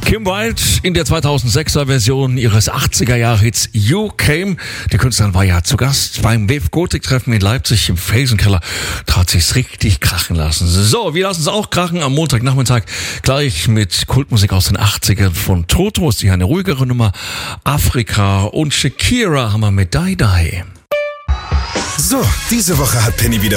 Kim Wilde in der 2006er Version ihres 80er-Jahre-Hits You Came. Die Künstlerin war ja zu Gast beim Wave Gothic-Treffen in Leipzig im Felsenkeller. Hat sich's richtig krachen lassen. So, wir lassen es auch krachen am Montagnachmittag. Gleich mit Kultmusik aus den 80ern von Toto. Ist die eine ruhigere Nummer. Afrika und Shakira haben wir mit Die Die. So, diese Woche hat Penny wieder